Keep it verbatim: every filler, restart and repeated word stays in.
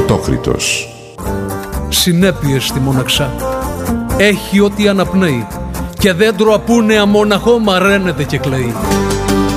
Πρωτόκριτος. Συνέπειες στη μοναξά. Έχει ό,τι αναπνέει. Και δέντρο απούνεα μόναχο μαραίνεται και κλαίει.